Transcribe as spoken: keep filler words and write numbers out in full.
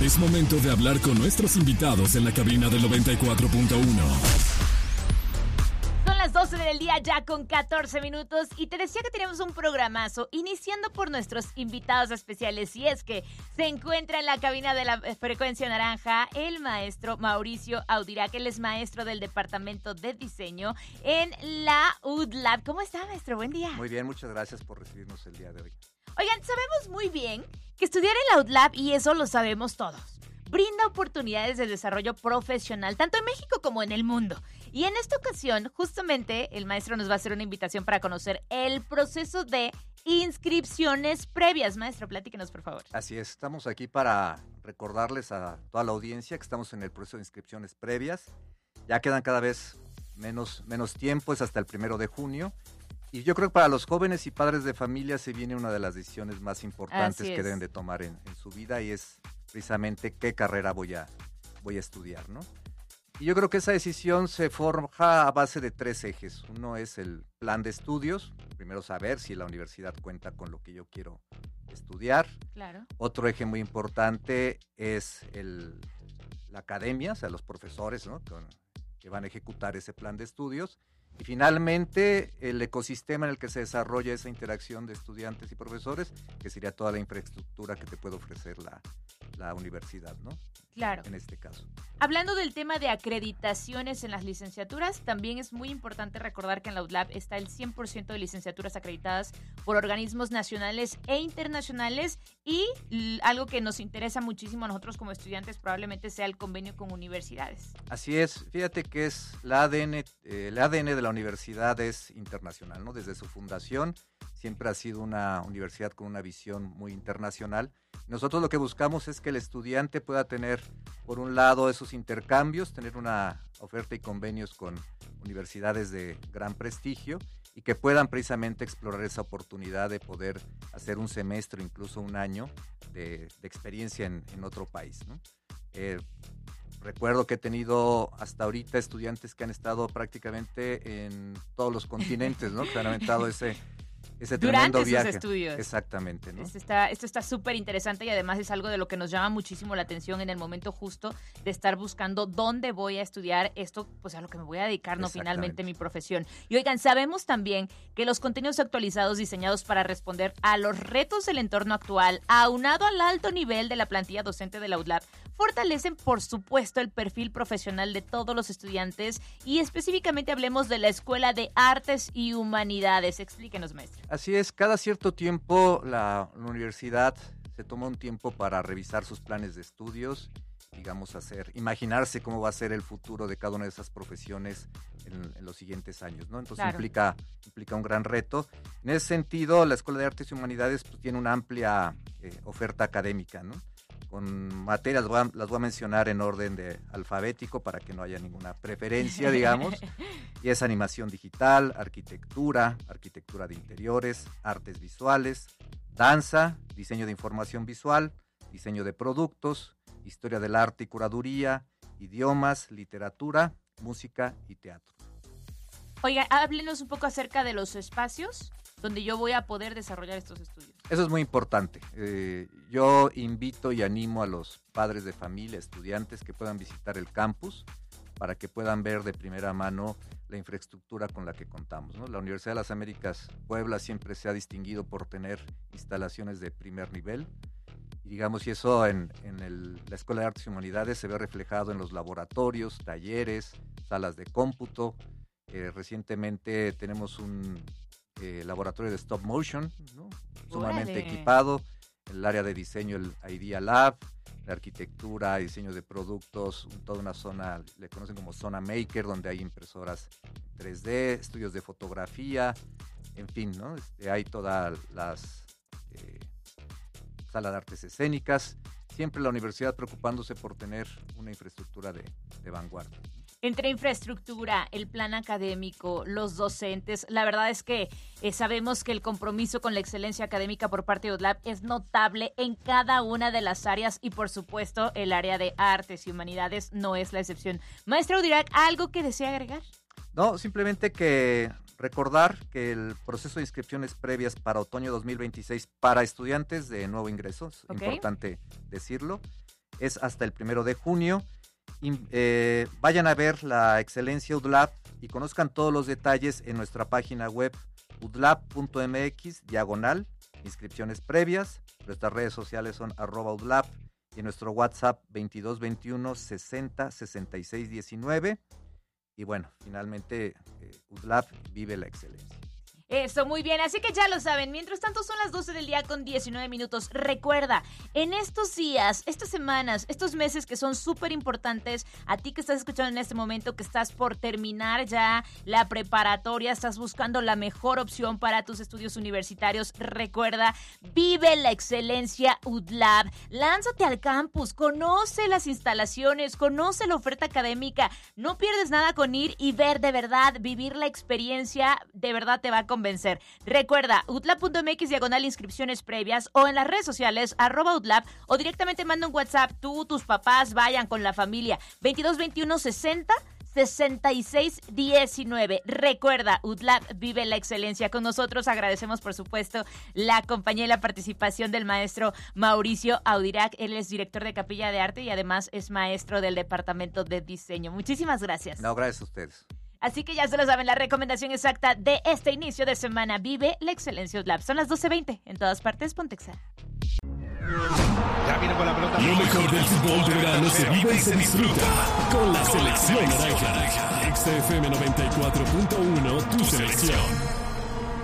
Es momento de hablar con nuestros invitados en la cabina del noventa y cuatro punto uno. Son las doce del día ya con catorce minutos y te decía que tenemos un programazo iniciando por nuestros invitados especiales, y es que se encuentra en la cabina de la frecuencia naranja el maestro Mauricio Audirac. Él es maestro del departamento de diseño en la U D L A B. ¿Cómo está, maestro? Buen día. Muy bien, muchas gracias por recibirnos el día de hoy. Oigan, sabemos muy bien que estudiar en la U D L A B, y eso lo sabemos todos, brinda oportunidades de desarrollo profesional, tanto en México como en el mundo. Y en esta ocasión, justamente, el maestro nos va a hacer una invitación para conocer el proceso de inscripciones previas. Maestro, platíquenos, por favor. Así es, estamos aquí para recordarles a toda la audiencia que estamos en el proceso de inscripciones previas. Ya quedan cada vez menos, menos tiempo, es hasta el primero de junio. Y yo creo que para los jóvenes y padres de familia se viene una de las decisiones más importantes que deben de tomar en, en su vida, y es precisamente qué carrera voy a, voy a estudiar, ¿no? Y yo creo que esa decisión se forja a base de tres ejes. Uno es el plan de estudios, primero saber si la universidad cuenta con lo que yo quiero estudiar. Claro. Otro eje muy importante es el, la academia, o sea, los profesores, ¿no?, con, que van a ejecutar ese plan de estudios. Y finalmente, el ecosistema en el que se desarrolla esa interacción de estudiantes y profesores, que sería toda la infraestructura que te puede ofrecer la, la universidad, ¿no? Claro. En este caso. Hablando del tema de acreditaciones en las licenciaturas, también es muy importante recordar que en la U D L A B está el cien por ciento de licenciaturas acreditadas por organismos nacionales e internacionales, y l- algo que nos interesa muchísimo a nosotros como estudiantes probablemente sea el convenio con universidades. Así es, fíjate que es la A D N, eh, el A D N de la universidad es internacional, ¿no? Desde su fundación siempre ha sido una universidad con una visión muy internacional. Nosotros lo que buscamos es que el estudiante pueda tener, por un lado, esos intercambios, tener una oferta y convenios con universidades de gran prestigio, y que puedan precisamente explorar esa oportunidad de poder hacer un semestre, incluso un año de, de experiencia en, en otro país, ¿no? Eh, Recuerdo que he tenido hasta ahorita estudiantes que han estado prácticamente en todos los continentes, ¿no? Que han aventado ese, ese tremendo Durante viaje. sus estudios. Exactamente, ¿no? Esto está, esto está súper interesante, y además es algo de lo que nos llama muchísimo la atención en el momento justo de estar buscando dónde voy a estudiar esto, pues a lo que me voy a dedicar, no finalmente mi profesión. Y oigan, sabemos también que los contenidos actualizados diseñados para responder a los retos del entorno actual, aunado al alto nivel de la plantilla docente de la U D L A B, fortalecen, por supuesto, el perfil profesional de todos los estudiantes, y específicamente hablemos de la Escuela de Artes y Humanidades. Explíquenos, maestro. Así es, cada cierto tiempo la, la universidad se toma un tiempo para revisar sus planes de estudios, digamos, hacer, imaginarse cómo va a ser el futuro de cada una de esas profesiones en, en los siguientes años, ¿no? Entonces Claro. implica, implica un gran reto. En ese sentido, la Escuela de Artes y Humanidades pues, tiene una amplia eh, oferta académica, ¿no? Con materias, voy a, las voy a mencionar en orden de alfabético para que no haya ninguna preferencia, digamos. Y es animación digital, arquitectura, arquitectura de interiores, artes visuales, danza, diseño de información visual, diseño de productos, historia del arte y curaduría, idiomas, literatura, música y teatro. Oiga, háblenos un poco acerca de los espacios donde yo voy a poder desarrollar estos estudios. Eso es muy importante. Eh, yo invito y animo a los padres de familia, estudiantes, que puedan visitar el campus para que puedan ver de primera mano la infraestructura con la que contamos, ¿no? La Universidad de las Américas Puebla siempre se ha distinguido por tener instalaciones de primer nivel. Y digamos, y eso en, en el, la Escuela de Artes y Humanidades se ve reflejado en los laboratorios, talleres, salas de cómputo. Eh, recientemente tenemos un eh, laboratorio de stop motion, ¿no? Sumamente ¡Órale! equipado. El área de diseño, el Idea Lab, la arquitectura, diseño de productos, toda una zona, le conocen como zona maker, donde hay impresoras tres D, estudios de fotografía, en fin, ¿no? Este, hay todas las eh, salas de artes escénicas, siempre la universidad preocupándose por tener una infraestructura de, de vanguardia. Entre infraestructura, el plan académico, los docentes, la verdad es que eh, sabemos que el compromiso con la excelencia académica por parte de U D L A B es notable en cada una de las áreas, y por supuesto el área de artes y humanidades no es la excepción. Maestro Audirac, ¿algo que desea agregar? No, simplemente que recordar que el proceso de inscripciones previas para otoño dos mil veintiséis para estudiantes de nuevo ingreso, es okay. importante decirlo, es hasta el primero de junio. Y, eh, vayan a ver la Excelencia U D L A B y conozcan todos los detalles en nuestra página web udlab.mx, diagonal, inscripciones previas. Nuestras redes sociales son arroba udlab y nuestro WhatsApp veintidós veintiuno sesenta sesenta y seis diecinueve. Y bueno, finalmente eh, U D L A B vive la excelencia. Eso, muy bien, así que ya lo saben. Mientras tanto son las doce del día con diecinueve minutos. Recuerda, en estos días, estas semanas, estos meses que son súper importantes, a ti que estás escuchando en este momento, que estás por terminar ya la preparatoria, estás buscando la mejor opción para tus estudios universitarios, recuerda, vive la excelencia U D L A B. Lánzate al campus, conoce las instalaciones, conoce la oferta académica. No pierdes nada con ir y ver de verdad, vivir la experiencia, de verdad te va a convencer. Vencer. Recuerda, udlab.mx diagonal inscripciones previas o en las redes sociales arroba udlab o directamente manda un WhatsApp, tú, tus papás, vayan con la familia. veintidós veintiuno sesenta sesenta y seis diecinueve. Recuerda, U D L A B vive la excelencia. Con nosotros agradecemos, por supuesto, la compañía y la participación del maestro Mauricio Audirac. Él es director de Capilla de Arte y además es maestro del Departamento de Diseño. Muchísimas gracias. No, gracias a ustedes. Así que ya se lo saben, la recomendación exacta de este inicio de semana. Vive la excelencia U D L A B. Son las doce veinte. En todas partes, Pontexa. Ya viene con la pelota. Lo mejor del fútbol de verano se vive y se disfruta con la selección naranja. X F M noventa y cuatro punto uno, tu selección.